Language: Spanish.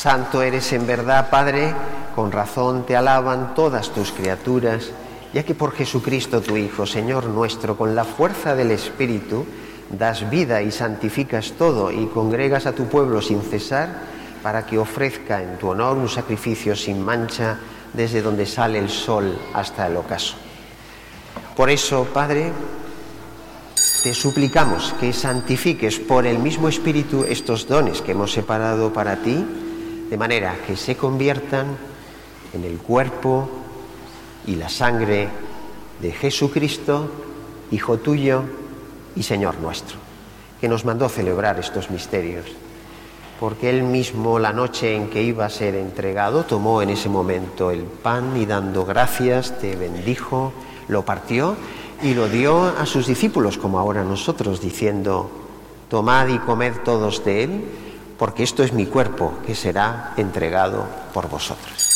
Santo eres en verdad, Padre, con razón te alaban todas tus criaturas, ya que por Jesucristo tu Hijo, Señor nuestro, con la fuerza del Espíritu, das vida y santificas todo y congregas a tu pueblo sin cesar para que ofrezca en tu honor un sacrificio sin mancha desde donde sale el sol hasta el ocaso. Por eso, Padre, te suplicamos que santifiques por el mismo Espíritu estos dones que hemos separado para ti, de manera que se conviertan en el cuerpo y la sangre de Jesucristo, Hijo tuyo y Señor nuestro, que nos mandó celebrar estos misterios, porque Él mismo, la noche en que iba a ser entregado, tomó en ese momento el pan y dando gracias, te bendijo, lo partió y lo dio a sus discípulos, como ahora nosotros, diciendo: tomad y comed todos de él, porque esto es mi cuerpo, que será entregado por vosotros.